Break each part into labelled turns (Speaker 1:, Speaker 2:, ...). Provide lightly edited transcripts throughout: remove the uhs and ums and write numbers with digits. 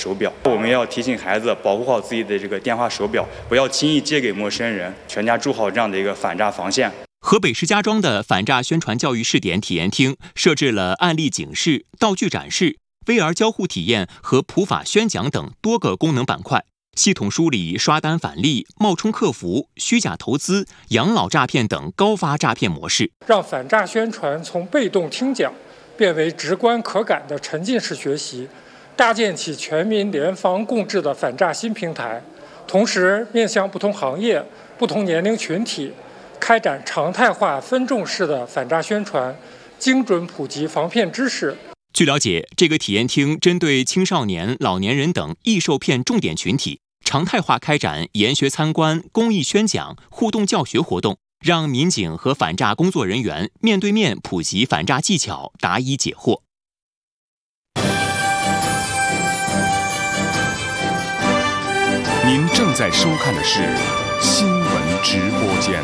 Speaker 1: 手表。我们要提醒孩子保护好自己的这个电话手表，不要轻易借给陌生人，全家筑好这样的一个反诈防线。
Speaker 2: 河北石家庄的反诈宣传教育试点体验厅设置了案例警示、道具展示、VR 交互体验和普法宣讲等多个功能板块，系统梳理刷单返利、冒充客服、虚假投资、养老诈骗等高发诈骗模式，
Speaker 3: 让反诈宣传从被动听讲变为直观可感的沉浸式学习，搭建起全民联防共治的反诈新平台。同时，面向不同行业、不同年龄群体，开展常态化分众式的反诈宣传，精准普及防骗知识。
Speaker 2: 据了解，这个体验厅针对青少年、老年人等易受骗重点群体，常态化开展研学参观、公益宣讲、互动教学活动，让民警和反诈工作人员面对面普及反诈技巧，答疑解惑。
Speaker 4: 您正在收看的是新闻直播间。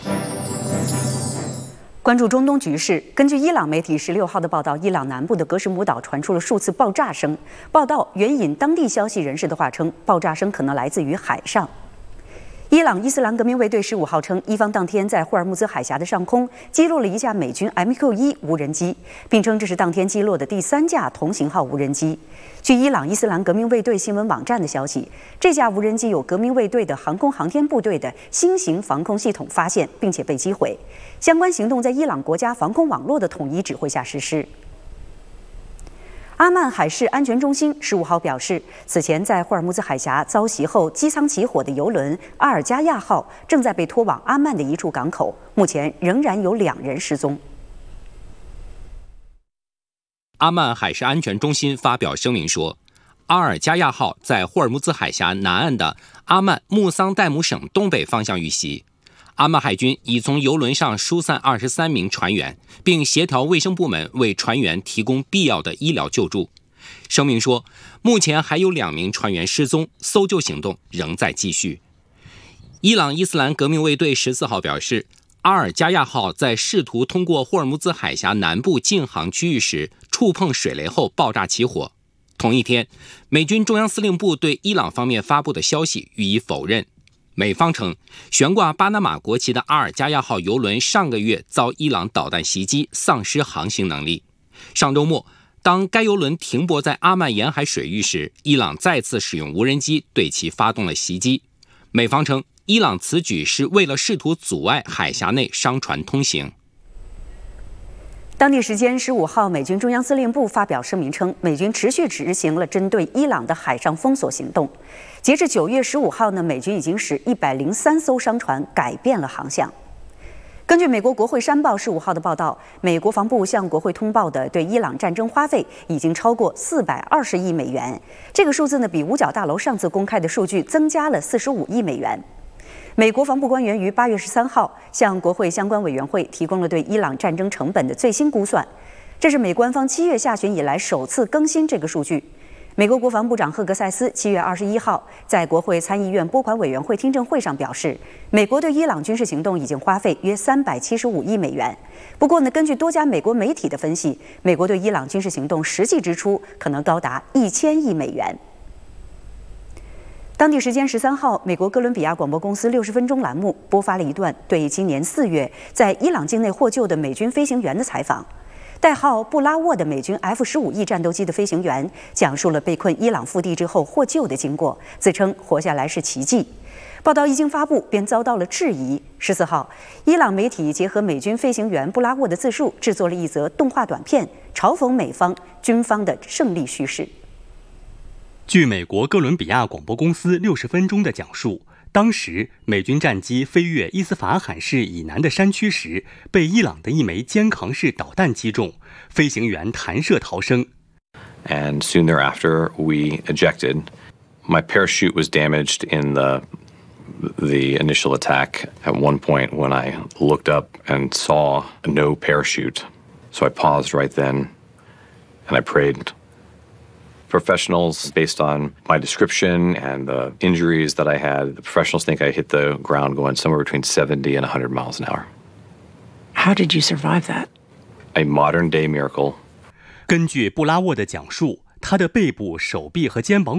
Speaker 5: 关注中东局势，根据伊朗媒体16号的报道，伊朗南部的格什姆岛传出了数次爆炸声。报道援引当地消息人士的话称，爆炸声可能来自于海上。伊朗伊斯兰革命卫队15号称，伊方当天在霍尔木兹海峡的上空击落了一架美军 MQ-1 无人机，并称这是当天击落的第3架同型号无人机。据伊朗伊斯兰革命卫队新闻网站的消息，这架无人机有革命卫队的航空航天部队的新型防空系统发现，并且被击毁。相关行动在伊朗国家防空网络的统一指挥下实施。阿曼海事安全中心15号表示，此前在霍尔木兹海峡遭袭后机舱起火的油轮阿尔加亚号正在被拖往阿曼的一处港口，目前仍然有2人失踪。
Speaker 6: 阿曼海事安全中心发表声明说，阿尔加亚号在霍尔木兹海峡南岸的阿曼穆桑代姆省东北方向遇袭。阿曼海军已从油轮上疏散23名船员，并协调卫生部门为船员提供必要的医疗救助。声明说，目前还有2名船员失踪，搜救行动仍在继续。伊朗伊斯兰革命卫队14号表示，阿尔加亚号在试图通过霍尔木兹海峡南部禁航区域时触碰水雷后爆炸起火。同一天，美军中央司令部对伊朗方面发布的消息予以否认。美方称，悬挂巴拿马国旗的阿尔加亚号油轮上个月遭伊朗导弹袭击，丧失航行能力。上周末，当该油轮停泊在阿曼沿海水域时，伊朗再次使用无人机对其发动了袭击。美方称，伊朗此举是为了试图阻碍海峡内商船通行。
Speaker 5: 当地时间15号，美军中央司令部发表声明称，美军持续执行了针对伊朗的海上封锁行动。截至9月15号呢，美军已经使103艘商船改变了航向。根据美国国会山报15号的报道，美国防部向国会通报的对伊朗战争花费已经超过420亿美元，这个数字呢比五角大楼上次公开的数据增加了45亿美元。美国防部官员于8月13号向国会相关委员会提供了对伊朗战争成本的最新估算，这是美官方7月下旬以来首次更新这个数据。美国国防部长赫格塞斯7月21号在国会参议院拨款委员会听证会上表示，美国对伊朗军事行动已经花费约375亿美元。不过呢，根据多家美国媒体的分析，美国对伊朗军事行动实际支出可能高达1000亿美元。当地时间13号，美国哥伦比亚广播公司60分钟栏目播发了一段对今年4月在伊朗境内获救的美军飞行员的采访。代号布拉沃的美军 F-15E 战斗机的飞行员讲述了被困伊朗腹地之后获救的经过，自称活下来是奇迹。报道一经发布便遭到了质疑。14号，伊朗媒体结合美军飞行员布拉沃的自述，制作了一则动画短片，嘲讽美方军方的胜利叙事。
Speaker 7: 据美国哥伦比亚广播公司60分钟的讲述，当时美军战机飞越伊斯法罕市以南的山区时，被伊朗的一枚肩扛式导弹击中，飞行员弹射逃生。
Speaker 8: And soon thereafter, we ejected. My parachute was damaged in the initial attack. At one point, when I looked up and saw no parachute, so I paused right then, and I prayed.Professionals, based on my description and the injuries that I had, the professionals think I hit the ground going somewhere between 70 and 100 miles an hour.
Speaker 9: How did you survive that?
Speaker 8: A modern-day miracle.
Speaker 7: 根据布拉沃的讲述，他的背部、手臂和肩膀